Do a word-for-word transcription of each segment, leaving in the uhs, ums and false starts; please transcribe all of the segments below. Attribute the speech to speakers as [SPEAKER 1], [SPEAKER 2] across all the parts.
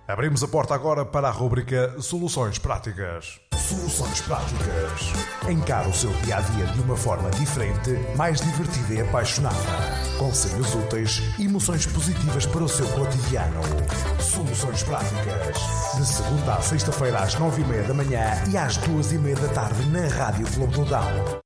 [SPEAKER 1] Abrimos a porta agora para a rubrica Soluções Práticas. Soluções Práticas. Encare o seu dia-a-dia de uma forma diferente, mais divertida e apaixonada. Conselhos úteis e emoções positivas para o seu cotidiano. Soluções Práticas. De segunda à sexta-feira às nove e meia da manhã e às duas e meia da tarde na Rádio Clube do Dão.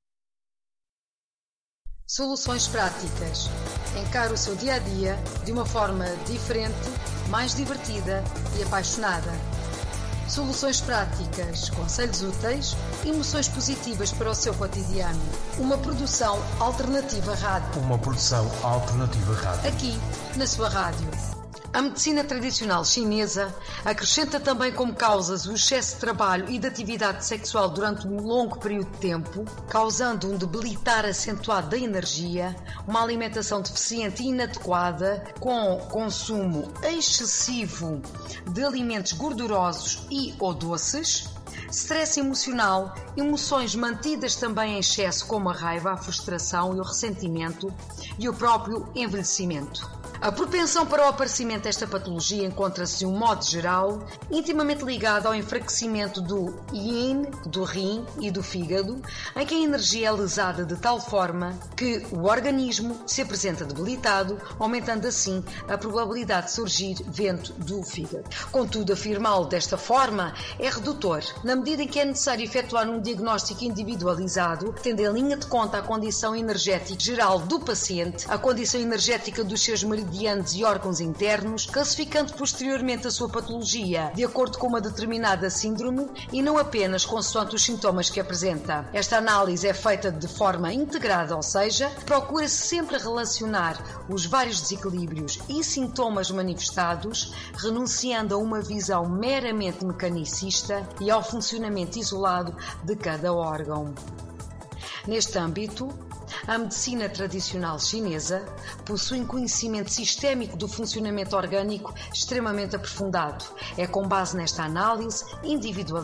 [SPEAKER 2] Soluções Práticas. Encare o seu dia-a-dia de uma forma diferente, mais divertida e apaixonada. Soluções Práticas, conselhos úteis e emoções positivas para o seu cotidiano. Uma produção alternativa rádio.
[SPEAKER 3] Uma produção alternativa rádio.
[SPEAKER 2] Aqui, na sua rádio. A medicina tradicional chinesa acrescenta também como causas o excesso de trabalho e de atividade sexual durante um longo período de tempo, causando um debilitar acentuado da energia, uma alimentação deficiente e inadequada, com consumo excessivo de alimentos gordurosos e ou doces, stress emocional, emoções mantidas também em excesso como a raiva, a frustração e o ressentimento e o próprio envelhecimento. A propensão para o aparecimento desta patologia encontra-se, de um modo geral, intimamente ligada ao enfraquecimento do yin, do rim e do fígado, em que a energia é lesada de tal forma que o organismo se apresenta debilitado, aumentando assim a probabilidade de surgir vento do fígado. Contudo, afirmá-lo desta forma é redutor, na medida em que é necessário efetuar um diagnóstico individualizado, tendo em linha de conta a condição energética geral do paciente, a condição energética dos seus meridianos e órgãos internos, classificando posteriormente a sua patologia de acordo com uma determinada síndrome e não apenas consoante os sintomas que apresenta. Esta análise é feita de forma integrada, ou seja, procura-se sempre relacionar os vários desequilíbrios e sintomas manifestados, renunciando a uma visão meramente mecanicista e ao funcionamento isolado de cada órgão. Neste âmbito, a medicina tradicional chinesa possui um conhecimento sistémico do funcionamento orgânico extremamente aprofundado. É com base nesta análise individual